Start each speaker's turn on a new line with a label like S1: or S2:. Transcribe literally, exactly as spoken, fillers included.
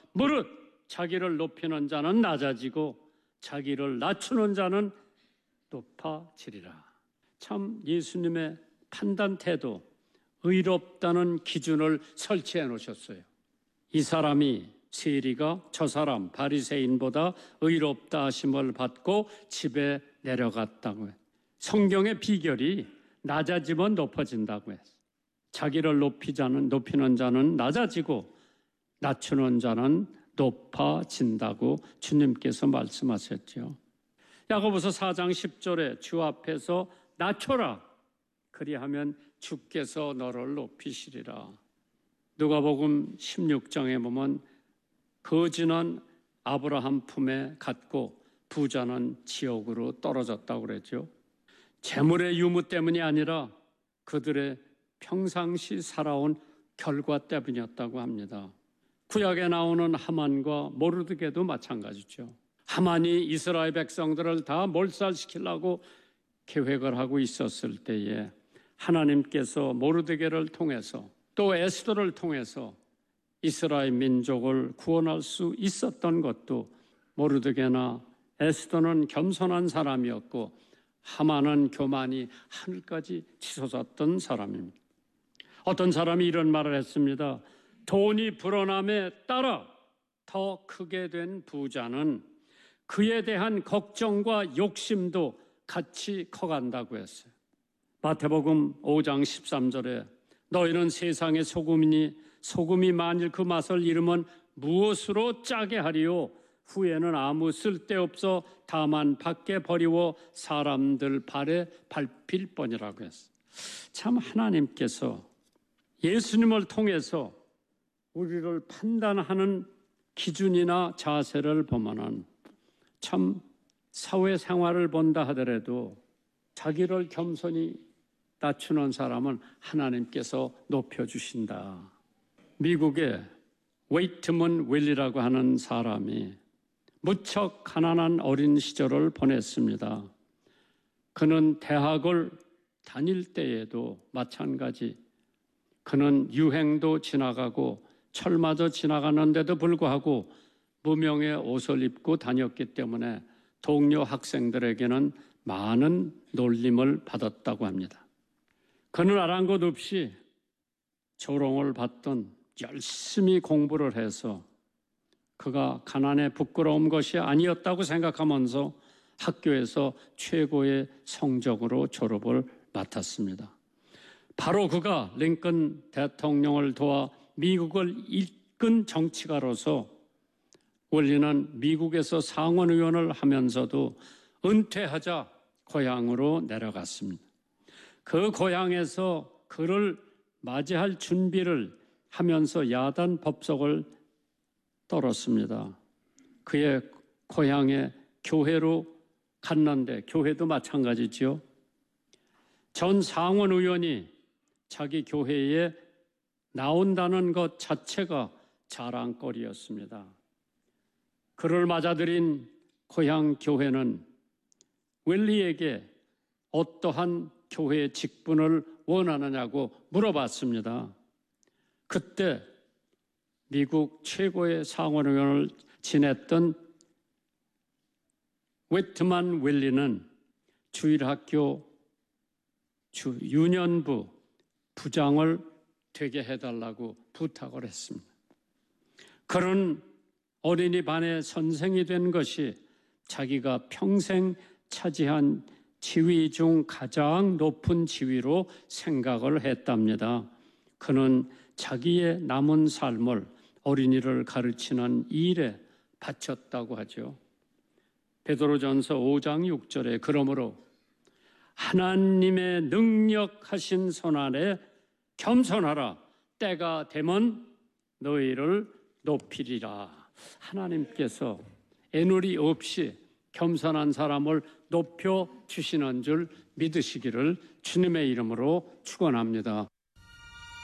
S1: 무릇 자기를 높이는 자는 낮아지고 자기를 낮추는 자는 높아지리라. 참 예수님의 판단 태도, 의롭다는 기준을 설치해 놓으셨어요. 이 사람이 세리가 저 사람 바리새인보다 의롭다 하심을 받고 집에 내려갔다고 해요. 성경의 비결이 낮아지면 높아진다고 했어요. 자기를 높이자는, 높이는 자는 낮아지고 낮추는 자는 높아진다고 주님께서 말씀하셨죠. 야고보서 사 장 십 절에 주 앞에서 낮춰라. 그리하면 주께서 너를 높이시리라. 누가복음 십육 장에 보면 거지는 아브라함 품에 갔고 부자는 지옥으로 떨어졌다고 그랬죠. 재물의 유무 때문이 아니라 그들의 평상시 살아온 결과 때문이었다고 합니다. 구약에 나오는 하만과 모르드게도 마찬가지죠. 하만이 이스라엘 백성들을 다 몰살시키려고 계획을 하고 있었을 때에 하나님께서 모르드게를 통해서 또 에스더를 통해서 이스라엘 민족을 구원할 수 있었던 것도 모르드게나 에스더는 겸손한 사람이었고 하만은 교만이 하늘까지 치솟았던 사람입니다. 어떤 사람이 이런 말을 했습니다. 돈이 불어남에 따라 더 크게 된 부자는 그에 대한 걱정과 욕심도 같이 커간다고 했어요. 마태복음 오 장 십삼 절에 너희는 세상의 소금이니 소금이 만일 그 맛을 잃으면 무엇으로 짜게 하리요? 후에는 아무 쓸데없어 다만 밖에 버리고 사람들 발에 밟힐 뻔이라고 했어요. 참 하나님께서 예수님을 통해서 우리를 판단하는 기준이나 자세를 보면은 참 사회생활을 본다 하더라도 자기를 겸손히 낮추는 사람은 하나님께서 높여주신다. 미국의 웨이트먼 윌리라고 하는 사람이 무척 가난한 어린 시절을 보냈습니다. 그는 대학을 다닐 때에도 마찬가지 그는 유행도 지나가고 철마저 지나가는데도 불구하고 무명의 옷을 입고 다녔기 때문에 동료 학생들에게는 많은 놀림을 받았다고 합니다. 그는 아랑곳 없이 조롱을 받던 열심히 공부를 해서 그가 가난에 부끄러운 것이 아니었다고 생각하면서 학교에서 최고의 성적으로 졸업을 맡았습니다. 바로 그가 링컨 대통령을 도와 미국을 이끈 정치가로서 윌리는 미국에서 상원의원을 하면서도 은퇴하자 고향으로 내려갔습니다. 그 고향에서 그를 맞이할 준비를 하면서 야단 법석을 떨었습니다. 그의 고향에 교회로 갔는데 교회도 마찬가지죠. 전 상원 의원이 자기 교회에 나온다는 것 자체가 자랑거리였습니다. 그를 맞아들인 고향 교회는 윌리에게 어떠한 교회 직분을 원하느냐고 물어봤습니다. 그때 미국 최고의 상원의원을 지냈던 웨트만 윌리는 주일학교 주 유년부 부장을 되게 해달라고 부탁을 했습니다. 그는 어린이반의 선생이 된 것이 자기가 평생 차지한 지위 중 가장 높은 지위로 생각을 했답니다. 그는 자기의 남은 삶을 어린이를 가르치는 일에 바쳤다고 하죠. 베드로전서 오 장 육 절에 그러므로 하나님의 능력하신 손 아래 겸손하라. 때가 되면 너희를 높이리라. 하나님께서 애누리 없이 겸손한 사람을 높여주시는 줄 믿으시기를 주님의 이름으로 축원합니다.